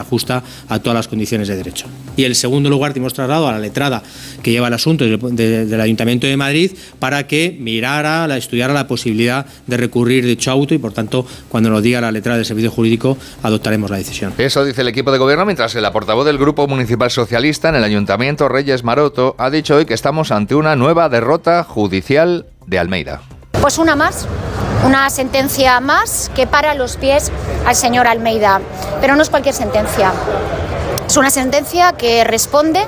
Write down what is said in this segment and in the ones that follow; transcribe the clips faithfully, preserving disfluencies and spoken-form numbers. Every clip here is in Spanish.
ajusta a todas las condiciones de derecho. Y en segundo lugar, dimos traslado a la letrada que lleva el asunto de, de, del Ayuntamiento de Madrid para que mirara, la, estudiara la posibilidad de recurrir dicho auto y, por tanto, cuando nos diga la letrada del Servicio Jurídico, adoptaremos la decisión. Eso dice el equipo de gobierno, mientras el portavoz del Grupo Municipal Socialista en el Ayuntamiento, Reyes Maroto, ha dicho hoy que estamos ante una nueva derrota judicial de Almeida. Pues una más, una sentencia más que para los pies al señor Almeida. Pero no es cualquier sentencia. Es una sentencia que responde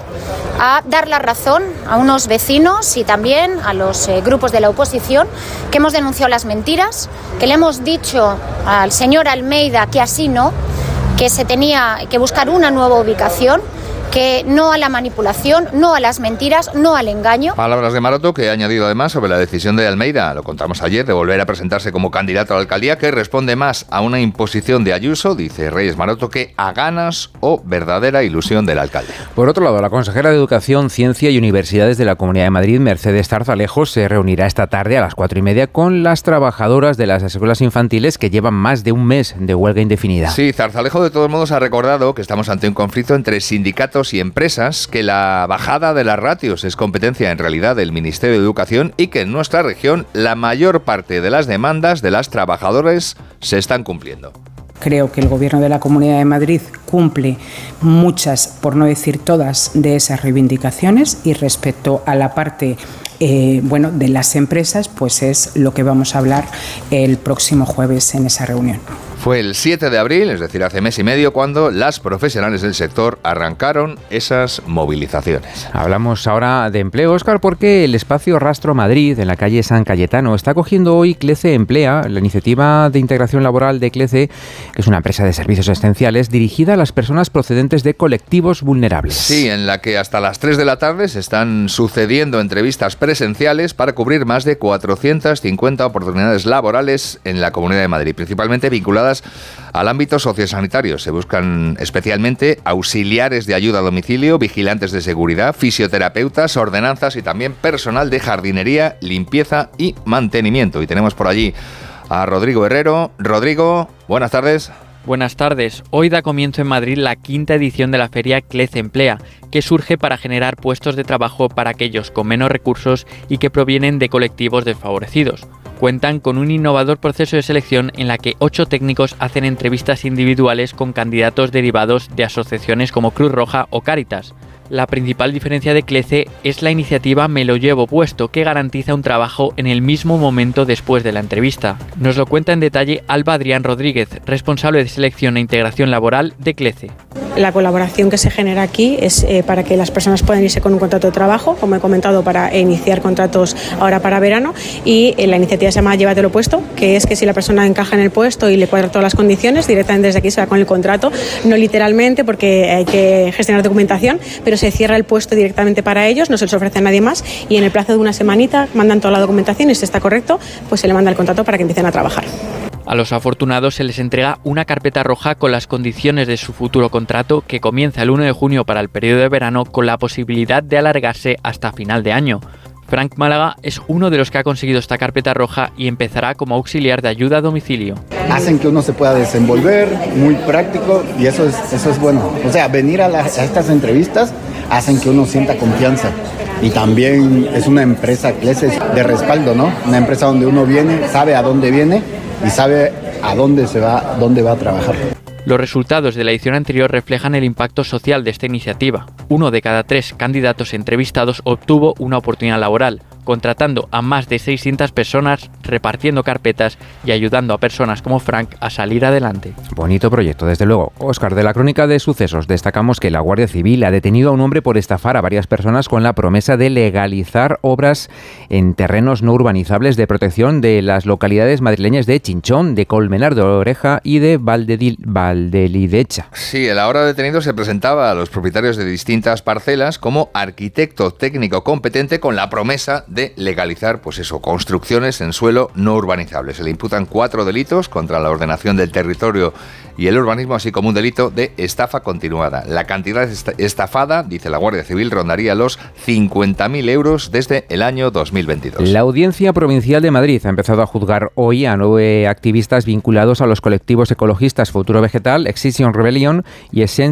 a dar la razón a unos vecinos y también a los eh, grupos de la oposición que hemos denunciado las mentiras, que le hemos dicho al señor Almeida que así no, que se tenía que buscar una nueva ubicación, que no a la manipulación, no a las mentiras, no al engaño. Palabras de Maroto, que ha añadido además sobre la decisión de Almeida, lo contamos ayer, de volver a presentarse como candidato a la alcaldía, que responde más a una imposición de Ayuso, dice Reyes Maroto, que a ganas o verdadera ilusión del alcalde. Por otro lado, la consejera de Educación, Ciencia y Universidades de la Comunidad de Madrid, Mercedes Zarzalejo, se reunirá esta tarde a las cuatro y media con las trabajadoras de las escuelas infantiles que llevan más de un mes de huelga indefinida. Sí, Zarzalejo de todos modos ha recordado que estamos ante un conflicto entre sindicatos y empresas, que la bajada de las ratios es competencia en realidad del Ministerio de Educación y que en nuestra región la mayor parte de las demandas de las trabajadoras se están cumpliendo. Creo que el Gobierno de la Comunidad de Madrid cumple muchas, por no decir todas, de esas reivindicaciones, y respecto a la parte eh, bueno, de las empresas, pues es lo que vamos a hablar el próximo jueves en esa reunión. Fue el siete de abril, es decir, hace mes y medio, cuando las profesionales del sector arrancaron esas movilizaciones. Hablamos ahora de empleo, Óscar, porque el espacio Rastro Madrid, en la calle San Cayetano, está cogiendo hoy CLECE Emplea, la iniciativa de integración laboral de CLECE, que es una empresa de servicios esenciales dirigida a las personas procedentes de colectivos vulnerables. Sí, en la que hasta las tres de la tarde se están sucediendo entrevistas presenciales para cubrir más de cuatrocientas cincuenta oportunidades laborales en la Comunidad de Madrid, principalmente vinculadas al ámbito sociosanitario. Se buscan especialmente auxiliares de ayuda a domicilio, vigilantes de seguridad, fisioterapeutas, ordenanzas y también personal de jardinería, limpieza y mantenimiento. Y tenemos por allí a Rodrigo Herrero. Rodrigo, buenas tardes. Buenas tardes. Hoy da comienzo en Madrid la quinta edición de la feria CLECE Emplea, que surge para generar puestos de trabajo para aquellos con menos recursos y que provienen de colectivos desfavorecidos. Cuentan con un innovador proceso de selección en la que ocho técnicos hacen entrevistas individuales con candidatos derivados de asociaciones como Cruz Roja o Cáritas. La principal diferencia de CLECE es la iniciativa Me lo llevo puesto, que garantiza un trabajo en el mismo momento después de la entrevista. Nos lo cuenta en detalle Alba Adrián Rodríguez, responsable de selección e integración laboral de CLECE. La colaboración que se genera aquí es eh, para que las personas puedan irse con un contrato de trabajo, como he comentado, para iniciar contratos ahora para verano, y eh, la iniciativa se llama Llévatelo puesto, que es que si la persona encaja en el puesto y le cuadra todas las condiciones, directamente desde aquí se va con el contrato, no literalmente porque hay que gestionar documentación, pero se cierra el puesto directamente para ellos, no se les ofrece a nadie más, y en el plazo de una semanita mandan toda la documentación y si está correcto, pues se le manda el contrato para que empiecen a trabajar. A los afortunados se les entrega una carpeta roja con las condiciones de su futuro contrato, que comienza el uno de junio para el periodo de verano, con la posibilidad de alargarse hasta final de año. Frank Málaga es uno de los que ha conseguido esta carpeta roja y empezará como auxiliar de ayuda a domicilio. Hacen que uno se pueda desenvolver, muy práctico, y eso es, eso es bueno. O sea, venir a, las, a estas entrevistas hacen que uno sienta confianza. Y también es una empresa CLECE de respaldo, ¿no? Una empresa donde uno viene, sabe a dónde viene y sabe a dónde se va, dónde va a trabajar. Los resultados de la edición anterior reflejan el impacto social de esta iniciativa. Uno de cada tres candidatos entrevistados obtuvo una oportunidad laboral, contratando a más de seiscientas personas, repartiendo carpetas y ayudando a personas como Frank a salir adelante. Bonito proyecto, desde luego. Óscar, de la crónica de sucesos destacamos que la Guardia Civil ha detenido a un hombre por estafar a varias personas con la promesa de legalizar obras en terrenos no urbanizables de protección de las localidades madrileñas de Chinchón, de Colmenar de Oreja y de Valdedil, Valdelidecha. Sí, el ahora detenido se presentaba a los propietarios de distintas parcelas como arquitecto técnico competente con la promesa de legalizar, pues eso, construcciones en suelo no urbanizable. Se le imputan cuatro delitos contra la ordenación del territorio y el urbanismo, así como un delito de estafa continuada. La cantidad estafada, dice la Guardia Civil, rondaría los cincuenta mil euros desde el año dos mil veintidós. La Audiencia Provincial de Madrid ha empezado a juzgar hoy a nueve activistas vinculados a los colectivos ecologistas Futuro Vegetal, Extinction Rebellion y Essen